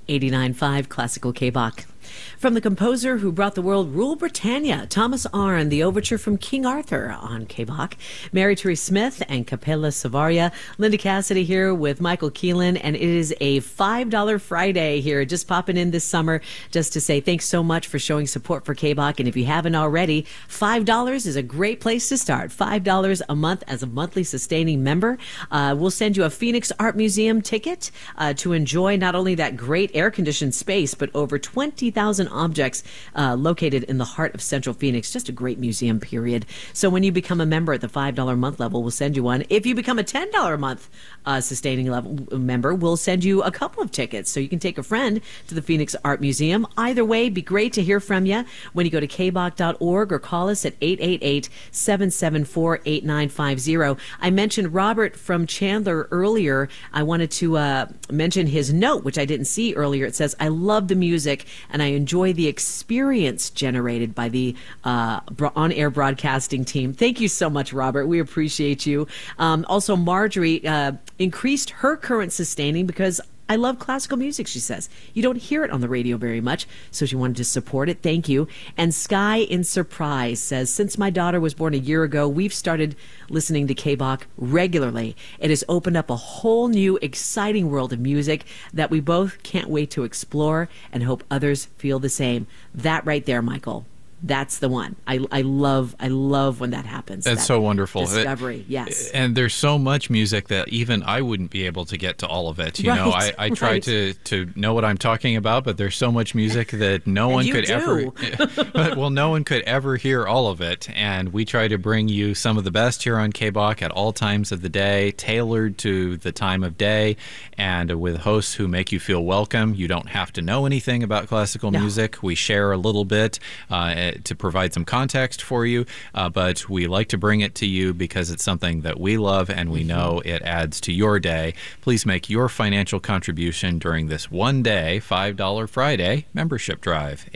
89.5 Classical K-Bach. From the composer who brought the world Rule Britannia, Thomas Arne, the overture from King Arthur on K-Bach, Mary Therese Smith and Capella Savaria, Linda Cassidy here with Michael Keelan, and it is a $5 Friday here, just popping in this summer just to say thanks so much for showing support for K-Bach, and if you haven't already, $5 is a great place to start. $5 a month as a monthly sustaining member. We'll send you a Phoenix Art Museum ticket to enjoy not only that great air-conditioned space, but over 20,000 objects located in the heart of Central Phoenix. Just a great museum, period. So when you become a member at the $5 a month level, we'll send you one. If you become a $10 a month sustaining level member, we'll send you a couple of tickets so you can take a friend to the Phoenix Art Museum. Either way, it'd be great to hear from you when you go to kbach.org or call us at 888-774-8950. I mentioned Robert from Chandler earlier. I wanted to mention his note, which I didn't see earlier. It says, I love the music and I enjoy the experience generated by the on-air broadcasting team. Thank you so much, Robert. We appreciate you. Also, Marjorie increased her current sustaining because I love classical music, she says. You don't hear it on the radio very much, so she wanted to support it. Thank you. And Sky in Surprise says, since my daughter was born a year ago, we've started listening to K-Bach regularly. It has opened up a whole new, exciting world of music that we both can't wait to explore and hope others feel the same. That right there, Michael. That's the one. I love when that happens. That's so wonderful. Discovery, yes. And there's so much music that even I wouldn't be able to get to all of it. You know, I try to know what I'm talking about, but there's so much music that no one could ever no one could ever hear all of it. And we try to bring you some of the best here on K-Bach at all times of the day, tailored to the time of day, and with hosts who make you feel welcome. You don't have to know anything about classical music. We share a little bit to provide some context for you, but we like to bring it to you because it's something that we love and we know it adds to your day. Please make your financial contribution during this one-day $5 Friday membership drive.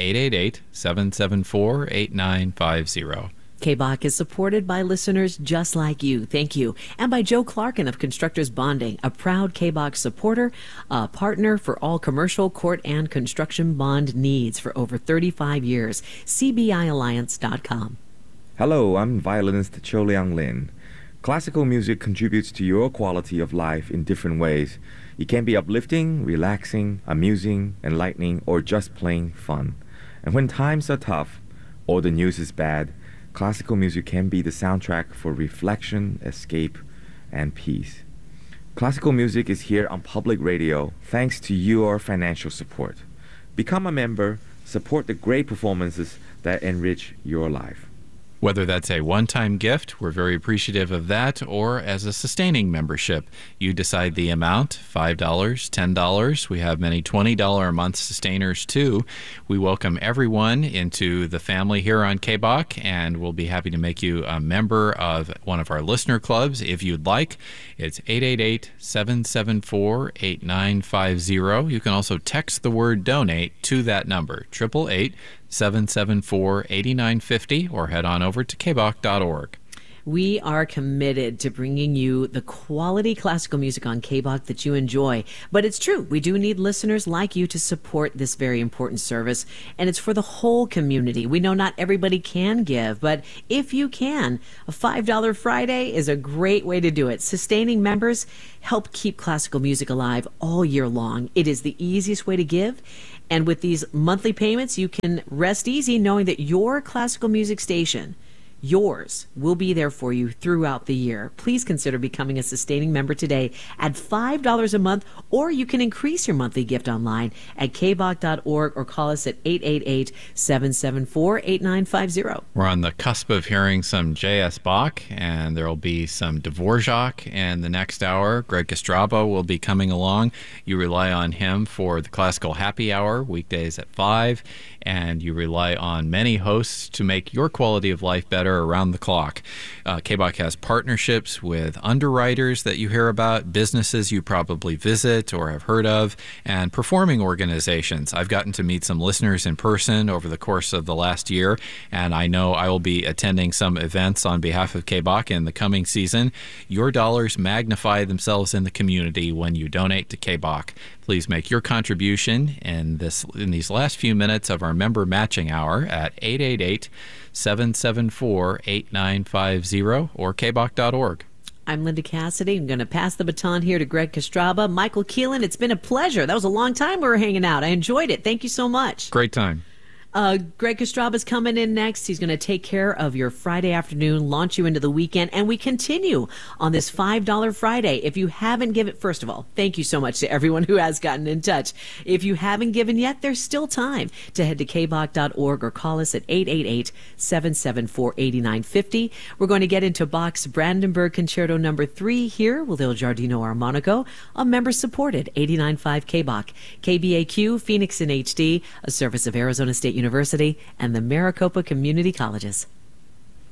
888-774-8950. K-Bach is supported by listeners just like you. Thank you. And by Joe Clarkin of Constructors Bonding, a proud K-Bach supporter, a partner for all commercial, court, and construction bond needs for over 35 years. CBIalliance.com. Hello, I'm violinist Cho Liang Lin. Classical music contributes to your quality of life in different ways. It can be uplifting, relaxing, amusing, enlightening, or just plain fun. And when times are tough or the news is bad, classical music can be the soundtrack for reflection, escape, and peace. Classical music is here on public radio thanks to your financial support. Become a member, support the great performances that enrich your life. Whether that's a one-time gift, we're very appreciative of that, or as a sustaining membership. You decide the amount, $5, $10. We have many $20 a month sustainers too. We welcome everyone into the family here on K-Bach, and we'll be happy to make you a member of one of our listener clubs if you'd like. It's 888-774-8950. You can also text the word donate to that number, 888-774-8950, or head on over to kbach.org. We are committed to bringing you the quality classical music on K-Bach that you enjoy. But it's true, we do need listeners like you to support this very important service, and it's for the whole community. We know not everybody can give, but if you can, a $5 Friday is a great way to do it. Sustaining members help keep classical music alive all year long. It is the easiest way to give, and with these monthly payments, you can rest easy knowing that your classical music station, yours, will be there for you throughout the year. Please consider becoming a sustaining member today at $5 a month, or you can increase your monthly gift online at kbach.org or call us at 888-774-8950. We're on the cusp of hearing some J.S. Bach, and there will be some Dvorak in the next hour. Greg Kostrabo will be coming along. You rely on him for the Classical Happy Hour, weekdays at 5, and you rely on many hosts to make your quality of life better. there around the clock. KBOC has partnerships with underwriters that you hear about, businesses you probably visit or have heard of, and performing organizations. I've gotten to meet some listeners in person over the course of the last year, and I know I will be attending some events on behalf of KBOC in the coming season. Your dollars magnify themselves in the community when you donate to KBOC. Please make your contribution in these last few minutes of our member matching hour at 888-774-8950 or kbok.org. I'm Linda Cassidy. I'm going to pass the baton here to Greg Kostraba. Michael Keelan, it's been a pleasure. That was a long time we were hanging out. I enjoyed it. Thank you so much. Great time. Greg Kostraba's coming in next. He's going to take care of your Friday afternoon, launch you into the weekend, and we continue on this $5 Friday. If you haven't given, first of all, thank you so much to everyone who has gotten in touch. If you haven't given yet, there's still time to head to kbok.org or call us at 888-774-8950. We're going to get into Bach's Brandenburg Concerto No. 3 here with Il Giardino Armonico, a member-supported 89.5 KBOC, KBAQ, Phoenix in HD, a service of Arizona State University and the Maricopa Community Colleges.